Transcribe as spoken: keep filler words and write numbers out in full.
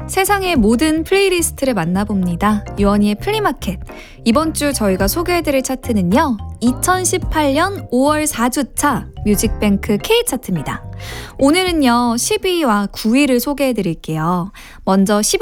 세상의 모든 플레이리스트를 만나봅니다. 유원희의 플리마켓. 이번 주 저희가 소개해드릴 차트는요. 이천십팔 년 오월 사 주차 뮤직뱅크 K차트입니다. 오늘은요. 십 위와 구 위를 소개해드릴게요. 먼저 십